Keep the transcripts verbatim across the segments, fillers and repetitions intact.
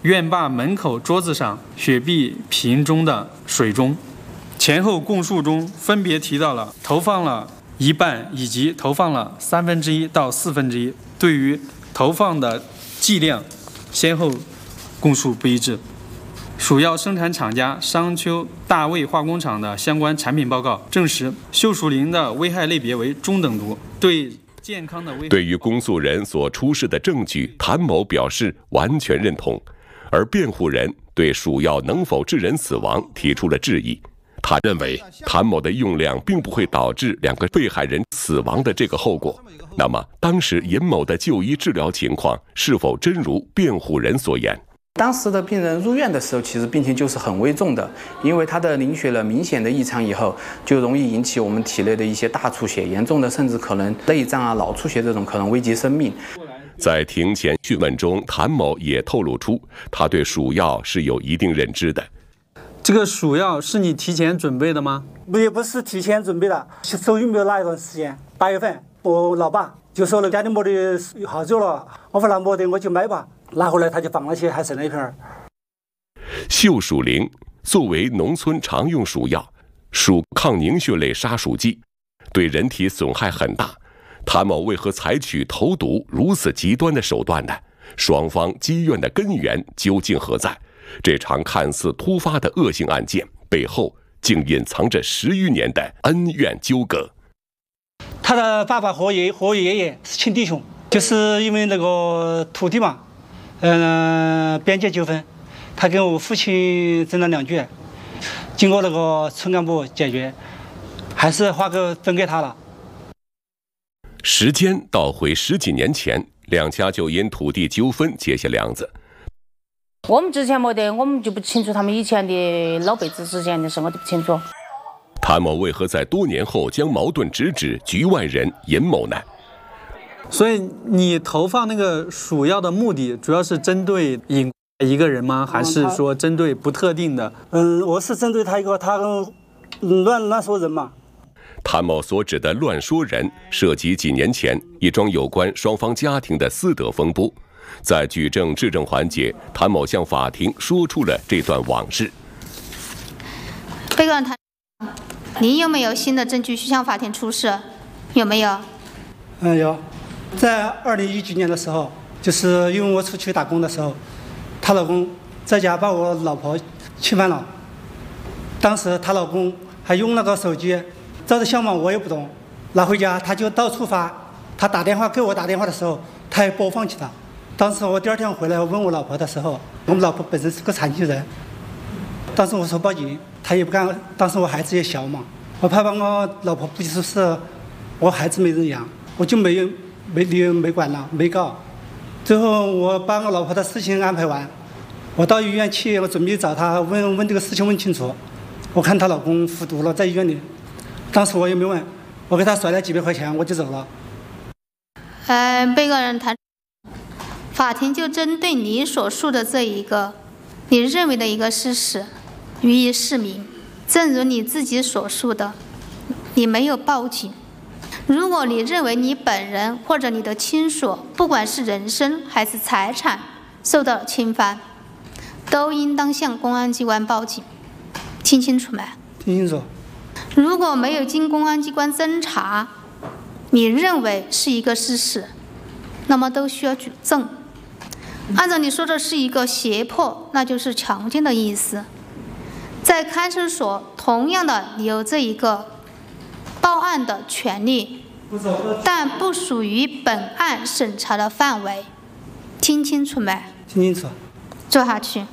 院坝门口桌子上雪碧瓶中的水中。前后供述中分别提到了投放了一半以及投放了三分之一到四分之一，对于投放的剂量先后供述不一致。鼠药生产厂家商丘大卫化工厂的相关产品报告证实，溴鼠灵的危害类别为中等毒，对健康的危害。 对于公诉人所出示的证据，谭某表示完全认同，而辩护人对鼠药能否致人死亡提出了质疑。他认为谭某的用量并不会导致两个被害人死亡的这个后果。那么，当时尹某的就医治疗情况是否真如辩护人所言？ 当时的病人入院的时候，其实病情就是很危重的，因为他的凝血了明显的异常以后，就容易引起我们体内的一些大出血，严重的甚至可能内脏啊、脑出血这种可能危及生命。 在庭前讯问中，谭某也透露出他对鼠药是有一定认知的。 这个鼠药是你提前准备的吗？ 也不是提前准备的，收疫苗那一段时间，八月份，我老爸就说了家里没得好久了，我说那没得我就买吧。拿回来他就放了些，还剩了一瓶。 溴鼠灵作为农村常用鼠药，属抗凝血类杀鼠剂，对人体损害很大。谭某为何采取投毒如此极端的手段呢？双方积怨的根源究竟何在？这场看似突发的恶性案件背后，竟隐藏着十余年的恩怨纠葛。 他的爸爸和爷和爷爷是亲弟兄，就是因为那个土地嘛，嗯、呃，边界纠纷，他跟我父亲争了两句，经过那个村干部解决，还是划给分给他了。 时间倒回十几年前，两家就因土地纠纷结下梁子。 我们之前没得，我们就不清楚他们以前的老辈子之间的事，我都不清楚。 谭某为何在多年后将矛盾直指局外人尹某呢？ 所以你投放那个鼠药的目的，主要是针对尹一个人吗？还是说针对不特定的？ 嗯，我是针对他一个，他乱乱说人嘛。 谭某所指的乱说人，涉及几年前一桩有关双方家庭的私德风波。在举证质证环节，谭某向法庭说出了这段往事。 被告人谭，您有没有新的证据去向法庭出示？有没有？ 嗯，有。在二零一九年的时候，就是因为我出去打工的时候，她老公在家把我老婆侵犯了。当时她老公还用那个手机照着相嘛，我也不懂，拿回家他就到处发。他打电话给我打电话的时候，他也播放起来。当时我第二天回来问我老婆的时候，我们老婆本身是个残疾人。当时我说报警，他也不敢。当时我孩子也小嘛，我怕把我老婆不出事，我孩子没人养，我就没没理没管了，没告。最后我把我老婆的事情安排完，我到医院去，我准备找她问问这个事情问清楚。我看她老公服毒了，在医院里。当时我也没问，我给她甩了几百块钱，我就走了。 呃，被告人谭。法庭就针对你所述的这一个你认为的一个事实予以释明。正如你自己所述的，你没有报警。如果你认为你本人或者你的亲属，不管是人身还是财产受到了侵犯，都应当向公安机关报警。听清楚没？ 听清楚。 如果没有经公安机关侦查，你认为是一个事实，那么都需要举证。按照你说的是一个胁迫，那就是强奸的意思。在看守所，同样的你有这一个报案的权利，但不属于本案审查的范围。听清楚没？ 听清楚。 坐下去。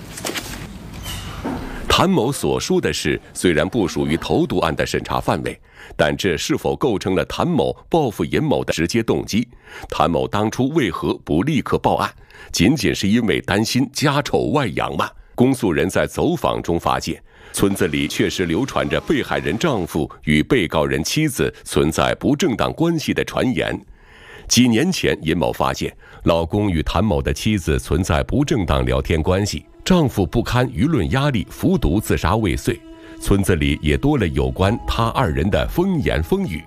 谭某所说的是，虽然不属于投毒案的审查范围，但这是否构成了谭某报复尹某的直接动机？谭某当初为何不立刻报案？仅仅是因为担心家丑外扬吗？公诉人在走访中发现，村子里确实流传着被害人丈夫与被告人妻子存在不正当关系的传言。几年前，尹某发现老公与谭某的妻子存在不正当聊天关系，丈夫不堪舆论压力服毒自杀未遂，村子里也多了有关他二人的风言风语。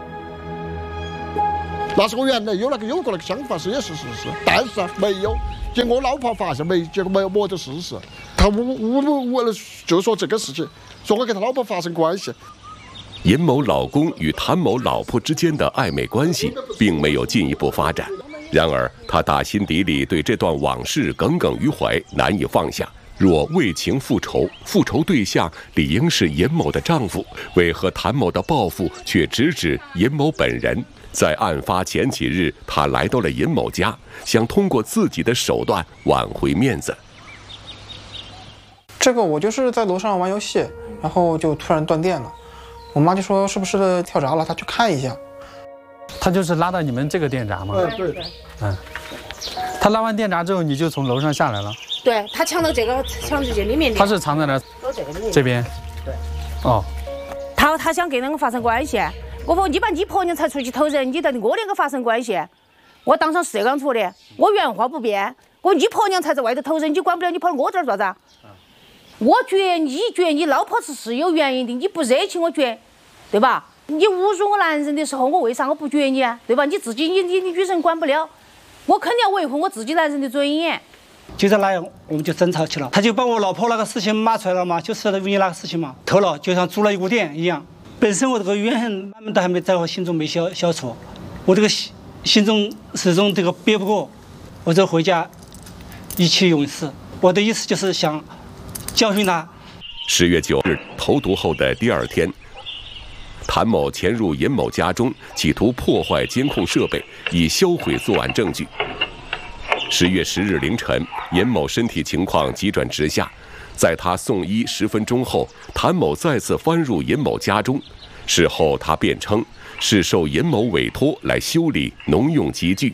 那是我原来有那个有过那个想法，是也是是是，但是啊没有， 结果我老婆发现没，结果没有摸着事实。他诬诬诬就说这个事情，说我跟他老婆发生关系。 严某老公与谭某老婆之间的暧昧关系并没有进一步发展，然而他打心底里对这段往事耿耿于怀，难以放下。若为情复仇，复仇对象理应是严某的丈夫，为何谭某的报复却直指严某本人？在案发前几日，他来到了严某家，想通过自己的手段挽回面子。 这个我就是在楼上玩游戏，然后就突然断电了。我妈就说是不是跳闸了，她去看一下。 他就是拉到你们这个电闸吗？ 嗯，对。 嗯，他拉完电闸之后，你就从楼上下来了。 对他抢到这个，抢到这里面的。 他是藏在哪？ 这个里面。 这边。 对。 哦。 他他想跟那个发生关系，我说你把你婆娘才出去偷人，你到我两个发生关系，我当场是这样说的，我原话不变。我说你婆娘才在外头偷人，你管不了，你跑到我这儿做啥子？我觉你觉你老婆是是有原因的，你不热情我觉，对吧？你侮辱我男人的时候，我为啥我不觉你啊？对吧？你自己你你你女人管不了，我肯定要维护我自己男人的尊严。 就在那样，我们就争吵起了。他就把我老婆那个事情骂出来了嘛，就是因为那个事情嘛，偷了就像租了一股店一样。本身我这个怨恨慢慢都还没在我心中没消消除，我这个心心中始终这个憋不过，我就回家意气用事。我的意思就是想教训他。 十月九日投毒后的第二天，谭某潜入严某家中，企图破坏监控设备，以销毁作案证据。十月十日凌晨，严某身体情况急转直下，在他送医十分钟后，谭某再次翻入严某家中。事后他辩称是受严某委托来修理农用机具。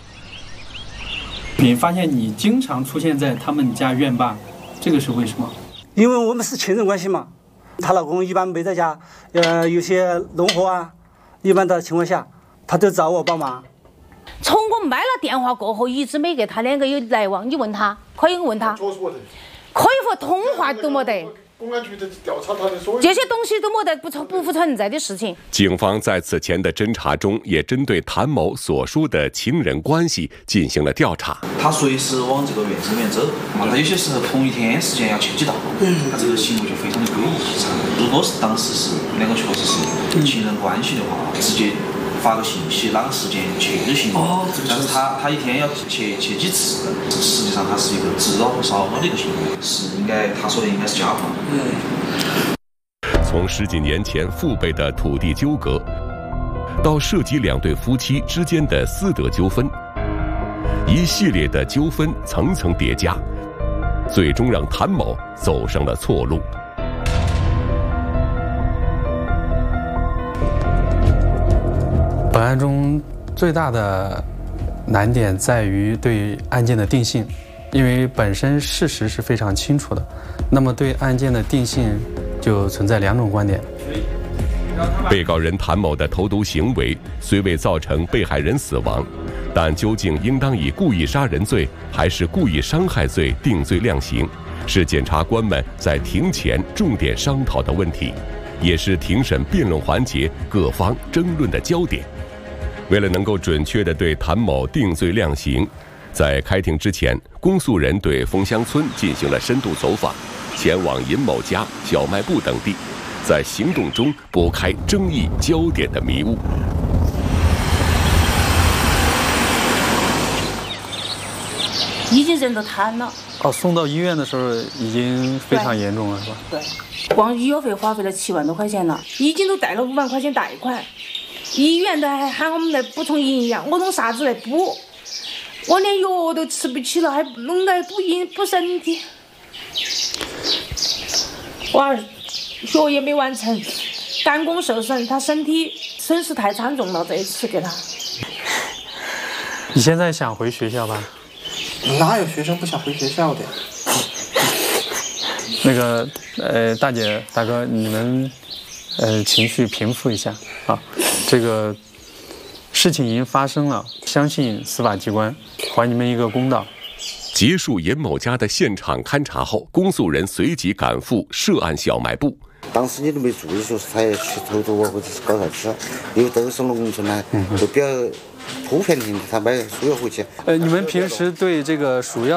你发现你经常出现在他们家院坝，这个是为什么？ 因为我们是亲人关系嘛，她老公一般没在家，呃，有些农活啊，一般的情况下，他都找我帮忙。 从我卖了电话过后，一直没跟他两个有来往。你问他，可以问他，可以说通话都没得。 公安局的调查他的所有这些东西都没得不存不复存在的事情。 警方在此前的侦查中，也针对谭某所说的情人关系进行了调查。 他随时往这个院子里面走，他有些时候同一天时间要去几道，他这个行为就非常的诡异。如果是当时是两个确实是情人关系的话，直接发个信息哪个时间去就行了。哦，但是他他一天要去去几次，实际上他是一个自扰和骚扰的一个行为，是应该他说的应该是家暴。嗯。 从十几年前父辈的土地纠葛，到涉及两对夫妻之间的私德纠纷，一系列的纠纷层层叠加，最终让谭某走上了错路。 本案中最大的难点在于对案件的定性，因为本身事实是非常清楚的，那么对案件的定性就存在两种观点。 被告人谭某的投毒行为虽未造成被害人死亡，但究竟应当以故意杀人罪还是故意伤害罪定罪量刑，是检察官们在庭前重点商讨的问题，也是庭审辩论环节各方争论的焦点。为了能够准确地对谭某定罪量刑，在开庭之前，公诉人对枫香村进行了深度走访，前往尹某家、小卖部等地，在行动中拨开争议焦点的迷雾。 已经人都瘫了。 哦，送到医院的时候已经非常严重了，是吧？ 对，光医药费花费了七万多块钱了，已经都贷了五万块钱贷款。医院的还喊我们来补充营养，我弄啥子来补？我连药都吃不起了，还弄来补营补身体。我儿学业没完成，肝功受损，他身体损失太惨重了，这一次给他。 你现在想回学校吧？ 哪有学生不想回学校的？ 那个，呃，大姐、大哥，你们，呃，情绪平复一下啊。这个事情已经发生了，相信司法机关还你们一个公道。 结束严某家的现场勘查后，公诉人随即赶赴涉案小卖部。 当时你都没注意，说是他要去投毒啊，或者是搞啥子，因为都是农村呢，都比较普遍性的，他买输液回去。 呃，你们平时对这个鼠药